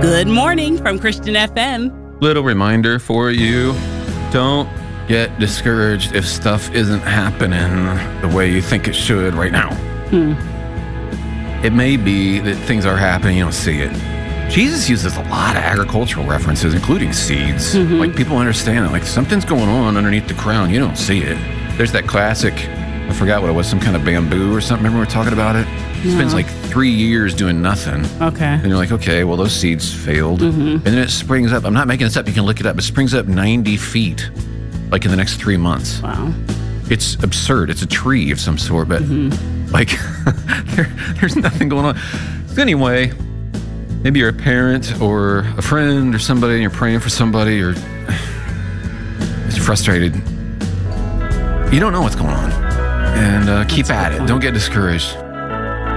Good morning from Christian FM. Little reminder for you, don't get discouraged if stuff isn't happening the way you think it should right now. It may be that things are happening, you don't see it. Jesus uses a lot of agricultural references, including seeds. Like, people understand it. Like, something's going on underneath the crown. You don't see it. There's that classic, I forgot what it was, some kind of bamboo or something. Remember we were talking about it? Spends like 3 years doing nothing. Okay. And you're like, okay, well, those seeds failed. And then it springs up. I'm not making this up. You can look it up. It springs up 90 feet, like in the next 3 months. Wow. It's absurd. It's a tree of some sort, but like, there's nothing going on. So anyway, maybe you're a parent or a friend or somebody, and you're praying for somebody, or you're frustrated. You don't know what's going on. And keep at it. Don't get discouraged.